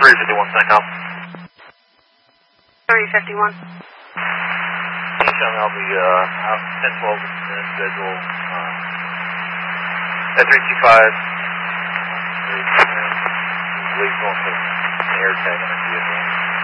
351 Centcom. 351. I'll be out 10-12 minute schedule. At 325, leave going to the air tag energy at the end.